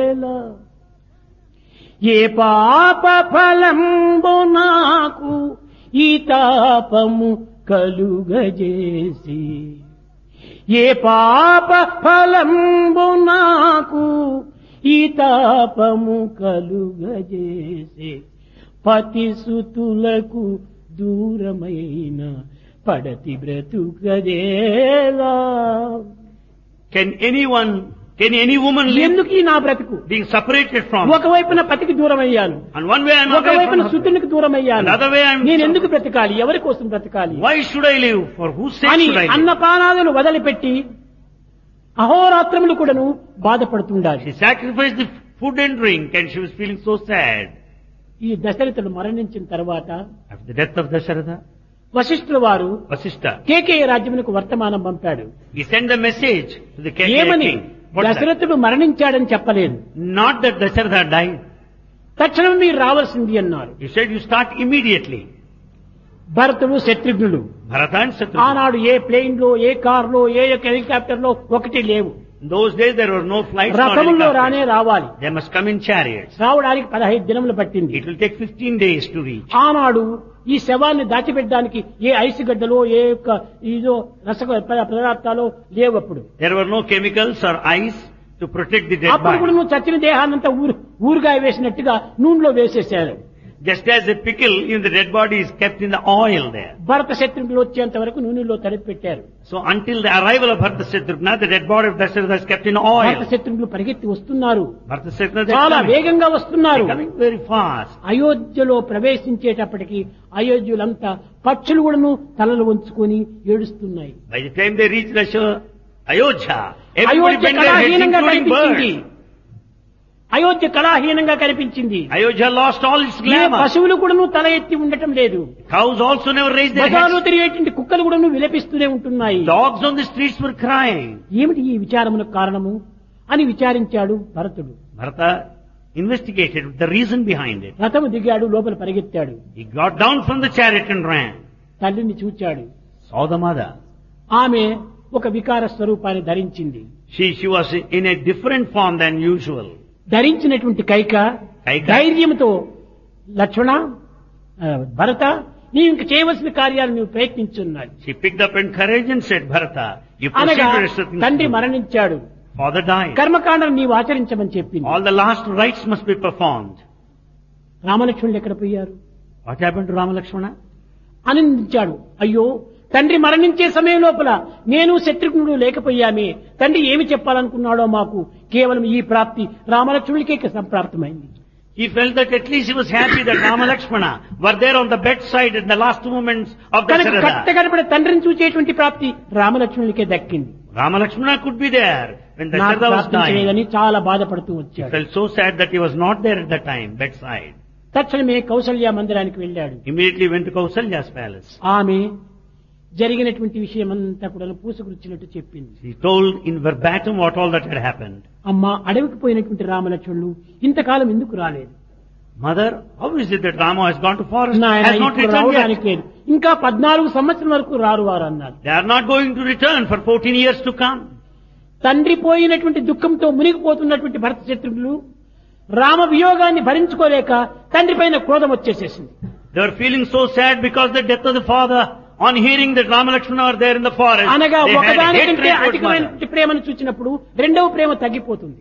ఏ పాప ఫలంబు నాకు ఈ తాపము కలుగజేసి, ఏ పాప ఫలంబు నాకు ఈ తాపము కలుగజేసి, పతిసుతులకు దూరమైన పడతి బ్రతుకదేలా. Can any woman live ఎందుకు ఈ నా బ్రతుకు? being separated from? ఒకవైపున పతికి దూరం అయ్యాను, And one way I'm away ఒకవైపున from సుతునికి దూరం అయ్యాను. Another way I'm నేను ఎందుకు బ్రతకాలి? ఎవరి కోసం బ్రతకాలి Why should I live? For whose sake అని should I live? అన్నపానాదులు వదిలిపెట్టి అహోరాత్రములు కూడాను బాధపడుతుండాలి. She sacrificed the food and drink and she was feeling so sad. ఈ దశరథుడు మరణించిన తర్వాత After the death of Dasharatha, వశిష్ఠుల వారు Vasishtha, కేకేయ రాజ్యమునకు వర్తమానం పంపాడు. he sent the message to the Kekeya ఏమని? king. What's that? దశరథుడు మరణించాడని చెప్పలేదు. Not that Dasharatha died. తక్షణం మీరు రావాల్సింది అన్నారు. He said you start immediately. భరతుడు శత్రుఘ్నుడు Bharata and Shatrugna. ఆనాడు ఏ ప్లేన్ లో, ఏ కార్ లో, ఏ హెలికాప్టర్ లో ఒకటి లేవు. In those days there were no flights nor రథములో రానే helicopters. రావాలి. They must come in chariots. రావడానికి 15 దినములు పట్టింది. It will take 15 days to reach. ఆనాడు ఈ శవాన్ని దాచిపెట్టడానికి ఏ ఐస్ గడ్డలో, ఏ యొక్క ఇదో రస పదార్థాలు లేవు. అప్పుడు There were no chemicals or ice to protect the dead అప్పుడు కూడా body. నువ్వు చచ్చిన దేహాన్నంతా ఊరుగాయ వేసినట్టుగా నూనెలో వేసేసారు. Just as a pickle, even the dead body is kept in the oil there. భరత శత్రుఘ్నులు వచ్చేంత వరకు నూనెలో తడిపి పెట్టారు. So until the arrival of Bharata Shatrugna, the dead body of Dasharatha is kept in Bharata oil. శత్రుఘ్నులు పరిగెత్తి వస్తున్నారు, Bharata Shatrugna is చాలా coming. వేగంగా వస్తున్నారు. They're coming very fast. అయోధ్యలో ప్రవేశించేటప్పటికి అయోధ్యులంతా పక్షులు కూడాను తలలు వంచుకొని ఏడుస్తున్నాయి. By the time they reach Ayodhya, everybody Ayodhya bent their heads, కళాహీనంగా including కనిపించింది. birds. అయోధ్య కళాహీనంగా కనిపించింది. Ayodhya lost all its ఏ glamour. పశువులు కూడాను తల ఎత్తి ఉండటం లేదు. Cows also never raised their బజార్లో heads. తిరిగేటువంటి కుక్కలు కూడాను విలపిస్తూనే ఉంటున్నాయి. Dogs on the streets were crying. ఏమిటి ఈ విచారమునకు కారణము అని విచారించాడు భరతుడు. Bharata investigated the reason behind it. రథము దిగాడు, లోపల పరిగెత్తాడు. He got down from the chariot and ran. తల్లిని చూచాడు. Saw the mother. ఆమె ఒక వికార స్వరూపాన్ని ధరించింది. She was in a different form than usual. ధరించినటువంటి కైక ధైర్యంతో, లక్ష్మణ, భరత, నీవు ఇంక చేయవలసిన కార్యాలు నువ్వు ప్రయత్నించున్నాడు. She picked up in courage and said, Bharata, you అనగా proceed to certain తండ్రి things. మరణించాడు, Father died. కర్మకాండం నీవు ఆచరించమని చెప్పింది. All the last rites must be performed. రామలక్ష్మణులు ఎక్కడ పోయారు? What happened to Rama Lakshmana? ఆనందించాడు. అయ్యో, తండ్రి మరణించే సమయం లోపల నేను శత్రుఘ్నుడు లేకపోయామే, తండ్రి ఏమి చెప్పాలనుకున్నాడో మాకు కేవలం ఈ ప్రాప్తి రామలక్ష్మణులకే సంప్రాప్తమైంది. He felt that at least he was happy that Rama Lakshmana were there on the bedside in the last moments of కనుక Dasharatha. కట్టగడపడ తండ్రిని చూచేటువంటి ప్రాప్తి రామలక్ష్మణులకే దక్కింది. Rama Lakshmana could be there when నాకు Dasharatha was ప్రాప్తించలేదని dying. చాలా బాధపడుతూ He వచ్చాడు. felt so sad that he was not there at that time, bedside. తక్షణమే కౌసల్య మందిరానికి వెళ్ళాడు. Immediately went to Kausalya's palace. ఆమె జరిగినటువంటి విషయం అంతా కూడా పూసుకుచ్చినట్టు చెప్పింది. He told in verbatim what all that had happened. అమ్మా, అడవికి పోయినటువంటి రామలక్ష్మణులు ఇంతకాలం ఎందుకు రాలేదు? Mother, how is it that Rama has gone to forest, నాయన has not ఇప్పుడు returned రావడానికి yet? లేదు, ఇంకా 14 సంవత్సరం వరకు రారు వారు అన్నారు. They are not going to return for 14 years to come. తండ్రి పోయినటువంటి దుఃఖంతో మునిగిపోతున్నటువంటి భరత శత్రుఘ్నులు రామ వియోగాన్ని భరించుకోలేక తండ్రి పైన క్రోధం వచ్చేసేసింది. They were feeling so sad because the death of the father. On hearing that Rama Lakshmana are there in the forest, అనగా they had ఒకదానికంటే hatred towards అధికమైన mother. ప్రేమను చూచినప్పుడు రెండవ ప్రేమ తగ్గిపోతుంది.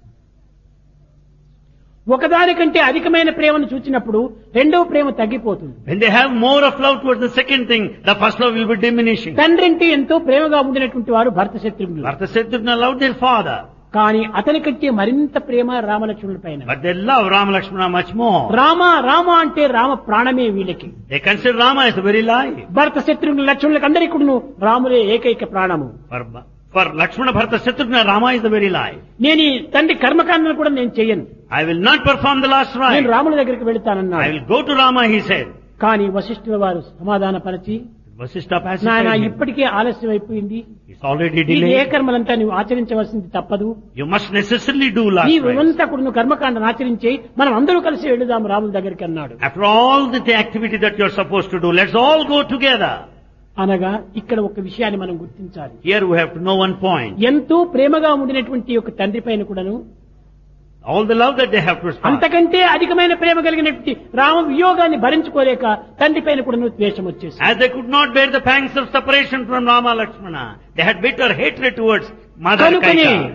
ఒకదానికంటే అధికమైన ప్రేమను చూచినప్పుడు రెండవ ప్రేమ తగ్గిపోతుంది. When they have more of love towards the second thing, the first love will be diminishing. తండ్రి అంటే ఎంతో ప్రేమగా ఉండినటువంటి వారు భరత శత్రుఘ్నులు. Bharata Shatrugna loved their father, కానీ అతని కంటే మరింత ప్రేమ రామలక్ష్మణుల పైన. but they love Rama Lakshmana much more. Rama Rama అంటే రామ ప్రాణమే వీళ్ళకి. They consider Rama as the very life. భరత శత్రుఘ్నుల లక్ష్మణులకు అందరికీ కూడాను రాములే ఏకైక ప్రాణము. For Lakshmana, Bharata Shatrugna, Rama is the very life. నేను ఈ తండ్రి కర్మకాండను కూడా నేను చెయ్యను, I will not perform the last నేను rite. రాముల దగ్గరికి I వెళతానన్నాడు. will go to Rama, he said. కానీ వశిష్ఠుల వారు సమాధానపరిచి, Vasishtha నాయన pacified him. ఇప్పటికే ఆలస్యం అయిపోయింది, It's already ఈ ఏ delayed. కర్మలంతా నువ్వు ఆచరించవలసింది తప్పదు, You must necessarily do last నీవు rites. అంతా కూడా నువ్వు కర్మకాండను ఆచరించే మనం అందరూ కలిసి వెళదాం రాముల దగ్గరికి అన్నాడు. After all the activity that you're supposed to do, let's all go together. అనగా ఇక్కడ ఒక విషయాన్ని మనం గుర్తించాలి. Here we have to know one point. ఎంతో ప్రేమగా ఉండినటువంటి ఒక తండ్రి పైన కూడాను All the love that they have to spark. అంతకంటే అధికమైన ప్రేమ కలిగినటువంటి రామ వియోగాన్ని భరించుకోలేక తండ్రి పైన కూడా ద్వేషం వచ్చేసింది. As they could not bear the pangs of separation from Rama Lakshmana, they had bitter hatred towards Mother కనుకనే Kaikeyi.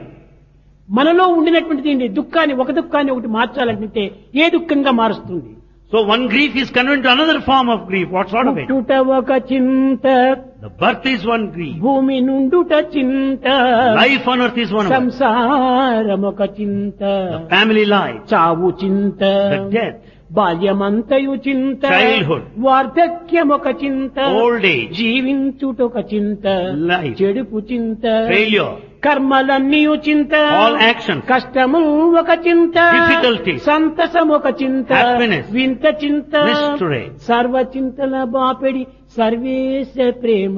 మనలో ఉండినటువంటి దుఃఖాన్ని ఒక దుఃఖాన్ని ఒకటి మార్చాలంటే ఏ దుఃఖంగా మారుస్తుంది? So one grief is converted to another form of grief. What sort of it? పుట్టుట ఒక చింత, The birth is one grief. భూమి నుండుట చింత, Life on earth is one of it. సంసారం ఒక చింత, The family life, చావు చింత, the death, బాల్యమంతయు చింత, Childhood, వార్ధక్యం ఒక చింత, old age, జీవించుటొక చింత, Life, చెడుపు చింత, failure, కర్మలన్నీయు చింత, all actions, కష్టము ఒక చింత, Difficulties, సంతసం ఒక చింత, happiness, వింత చింత, mystery. సర్వ చింతల బాపెడి సర్వేశ ప్రేమ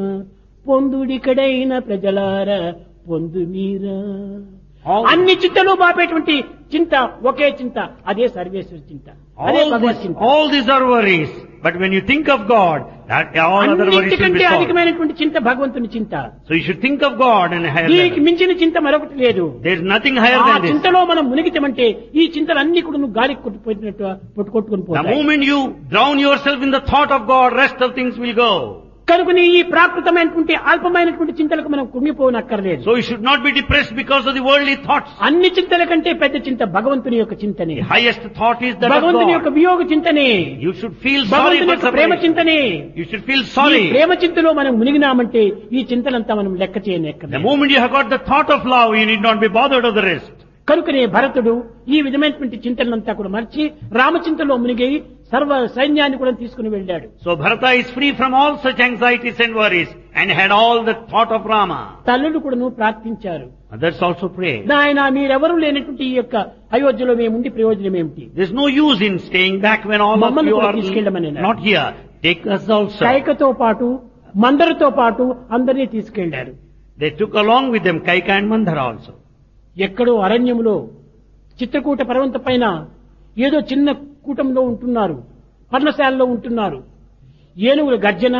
పొందుడికడైన ప్రజలార పొందు మీరా. All- అన్ని చింతలు బాపేటువంటి చింత ఒకే చింత, అదే సర్వేశ్వర చింత, అదే భగవత్ చింత. All these are worries. But when you think of God, that all other worries will be అన్నింటికంటే solved. అధికమైనటువంటి చింత భగవంతుని చింత. So you should think of God and higher దీనికి level. మించిన చింత మరొకటి లేదు. There is nothing higher ఆ than this. చింతలో మనం మునిగితమంటే ఈ చింతలన్నీ కూడా నువ్వు గాలికి కొట్టుకుపోయినట్టు కొట్టుకొని The పోతాయి. moment you drown yourself in the thought of God, rest of things will go. కనుకని ఈ ప్రాకృతమైనటువంటి అల్పమైనటువంటి చింతలకు మనం కుంగిపోనక్కర్లేదు. So you should not be depressed because of the worldly thoughts. అన్ని చింతల కంటే పెద్ద చింత భగవంతుని యొక్క చింతనే. The highest thought is that of భగవంతుని యొక్క God. వియోగ చింతనే, You should feel sorry భగవంతుని for యొక్క ప్రేమ separation. చింతనే. You should feel ఈ sorry. ప్రేమ చింతలో మనం మునిగినామంటే ఈ చింతలంతా మనం లెక్క The చేయనక్కర్లేదు. moment you have got the thought of love, you need not be bothered of the rest. కనుకనే భరతుడు ఈ విధమైనటువంటి చింతనంతా కూడా మర్చి రామచింతలో మునిగి సర్వ సైన్యాన్ని కూడా తీసుకుని వెళ్ళాడు. So Bharata is free from all such anxieties and worries and had all the thought of Rama. తల్లులు కూడా ప్రార్థించారు, Others also pray. నాయన మీరెవరూ లేనటువంటి ఈ యొక్క అయోధ్యలో మేముండి ప్రయోజనం ఏమిటి? There's no use in staying back when all of మమ్మల్ని you కూడా are తీసుకెళ్ళమని అన్నారు. not here. Take us also. కైకతో పాటు మందరితో పాటు అందరినీ తీసుకెళ్లారు. They took along with them Kaika and Mandara also. ఎక్కడో అరణ్యములో చిత్రకూట పర్వత పైన ఏదో చిన్న కూటంలో ఉంటున్నారు, పర్ణశాలలో ఉంటున్నారు. ఏనుగుల గర్జన,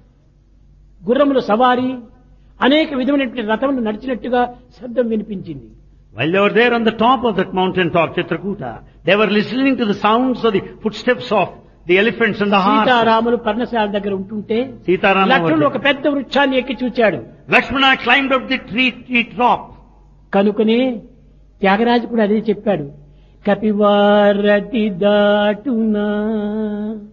గుర్రముల సవారీ, అనేక విధమైనటువంటి రథములు నడిచినట్టుగా శబ్దం వినిపించింది. While they were there on the top of that mountain top, Chitrakuta, they were listening to the sounds of the footsteps of the elephants and the horses. సీతారాములు పర్ణశాల దగ్గర ఉంటుంటే Sitaram లక్ష్మణుడు ఒక was there. పెద్ద వృక్షాన్ని ఎక్కి చూచాడు. Lakshmana climbed up the tree top. కనుకనే త్యాగరాజు కూడా అదే చెప్పాడు, కపివారతి దాటునా